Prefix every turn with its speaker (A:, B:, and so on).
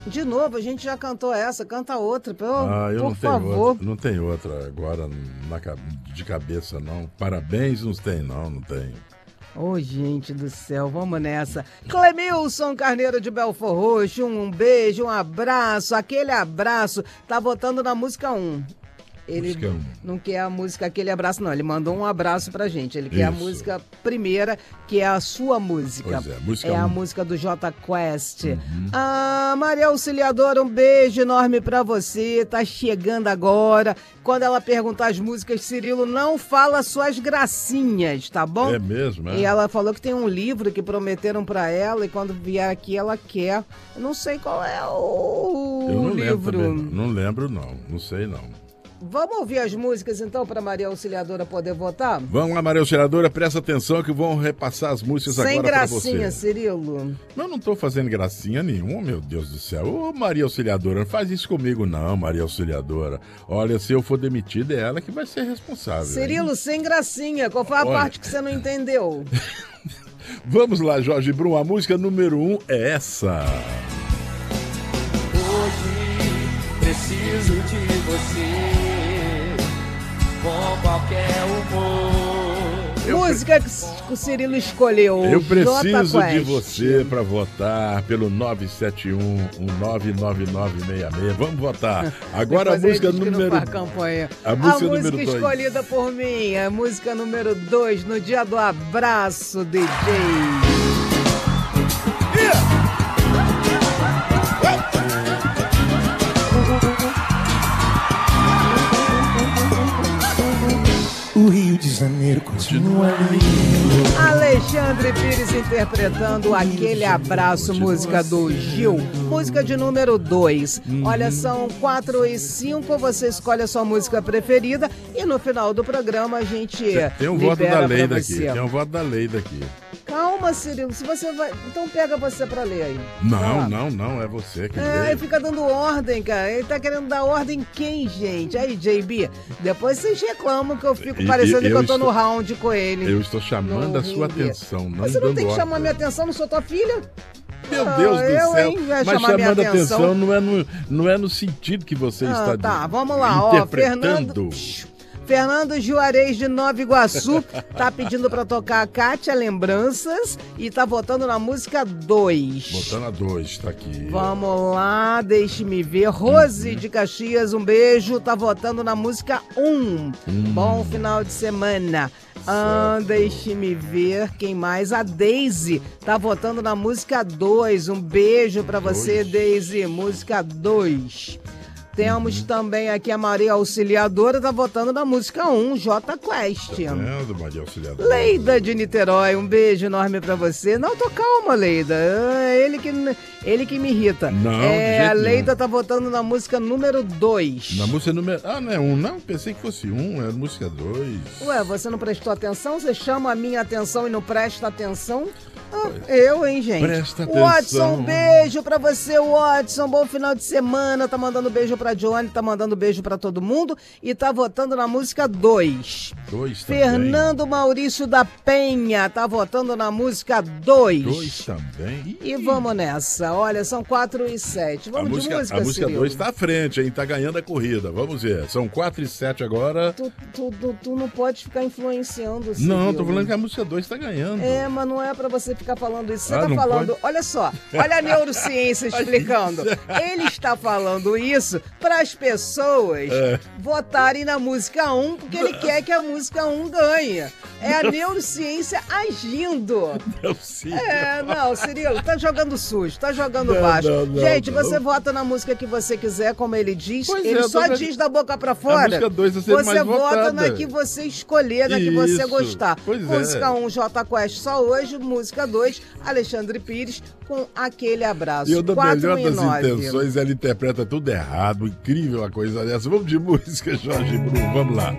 A: De novo, a gente já cantou essa, canta outra,
B: Eu
A: por
B: não tenho
A: favor.
B: outra, não tem outra agora de cabeça, não. Parabéns, não tem, não tem.
A: Ô, gente do céu, vamos nessa. Clemilson Carneiro de Belford Roxo, um beijo, um abraço, aquele abraço. Tá votando na música 1. Ele não quer a música Aquele Abraço, não. Ele mandou um abraço pra gente. Ele quer a música primeira, que é a sua música.
B: Pois é, música
A: é a música do J Quest. Maria Auxiliadora, um beijo enorme pra você. Tá chegando agora. Quando ela perguntar as músicas, Cirilo, não fala suas gracinhas, tá bom?
B: É mesmo, é?
A: E ela falou que tem um livro que prometeram pra ela e quando vier aqui ela quer. Eu não sei qual é o livro.
B: Não lembro, não sei, não.
A: Vamos ouvir as músicas, então, para Maria Auxiliadora poder votar?
B: Vamos lá, Maria Auxiliadora, presta atenção que vão repassar as músicas agora para você.
A: Sem gracinha, Cirilo.
B: Não tô fazendo gracinha nenhuma, meu Deus do céu. Ô, Maria Auxiliadora, não faz isso comigo não, Maria Auxiliadora. Olha, se eu for demitida, é ela que vai ser responsável.
A: Cirilo, hein? Sem gracinha. Qual foi a parte que você não entendeu?
B: Vamos lá, Jorge Brum, a música número 1 é essa.
C: Hoje preciso de você. Com qualquer humor.
A: Música que o Cirilo escolheu.
B: Eu preciso de você para votar pelo 971-199966. Vamos votar. Agora a música número...
A: A música escolhida por mim. A música número 2, no dia do abraço, DJ.
C: O Rio de Janeiro continua lindo.
A: Alexandre Pires interpretando Aquele Abraço, música do Gil. Música de número 2. Olha, são 4 e 5, você escolhe a sua música preferida e no final do programa a gente
B: tem um voto da lei daqui. Tem um voto da lei daqui.
A: Calma, Cirilo, se você vai... Então pega você pra ler aí.
B: Não, é você que lê.
A: Ele fica dando ordem, cara. Ele tá querendo dar ordem quem, gente? Aí, JB, depois vocês reclamam que eu fico parecendo que eu tô no round com ele.
B: Eu estou chamando a sua atenção, não
A: Você não tem que chamar minha atenção, não sou tua filha?
B: Meu Deus do céu, mas chamando a atenção não é no sentido que você está
A: tá, vamos lá,
B: interpretando.
A: Fernando Juarez de Nova Iguaçu tá pedindo pra tocar a Kátia Lembranças e tá votando na música 2.
B: Votando a 2, tá aqui.
A: Vamos lá, deixe-me ver. Rose de Caxias, um beijo, tá votando na música 1. Bom final de semana. Deixe-me ver quem mais. A Daisy tá votando na música 2. Um beijo pra você, Daisy. Música 2. Temos também aqui a Maria Auxiliadora, tá votando na música 1, J Quest.
B: Maria Auxiliadora.
A: Leida de Niterói, um beijo enorme pra você. Não, tô calma, Leida. Ele que me irrita.
B: Não,
A: a Leida tá votando na música número 2.
B: Na música número... não é 1, não? Pensei que fosse 1, é música 2.
A: Ué, você não prestou atenção? Você chama a minha atenção e não presta atenção? Eu, hein, gente?
B: Presta atenção.
A: Watson, beijo pra você, Watson. Bom final de semana. Tá mandando beijo pra Johnny, tá mandando beijo pra todo mundo e tá votando na música 2.
B: 2 também.
A: Fernando Maurício da Penha tá votando na música 2.
B: 2 também.
A: E vamos nessa. Olha, são 4 e 7. Vamos de música,
B: a música 2 tá à frente, hein? Tá ganhando a corrida. Vamos ver. São 4 e 7 agora.
A: Tu não pode ficar influenciando, Cirilo.
B: Não, tô falando que a música 2 tá ganhando.
A: Mas não é pra você ficar falando isso. Você tá falando... Pode? Olha só, olha a neurociência explicando. Ele está falando isso para as pessoas votarem na música 1, porque ele quer que a música 1 ganhe. É a neurociência agindo. Não, Cirilo, tá jogando sujo, tá jogando baixo. Gente, você vota na música que você quiser, como ele diz. Ele só diz da boca pra fora. A
B: música 2
A: você
B: mais
A: vota
B: votada.
A: na que você escolher, na que você gostar. Música 1, J Quest só hoje. Música 2, Alexandre Pires com Aquele Abraço.
B: E eu, da
A: 4
B: melhor
A: das
B: intenções, ela interpreta tudo errado. Incrível uma coisa dessa. Vamos de música, Jorge Brum. Vamos lá.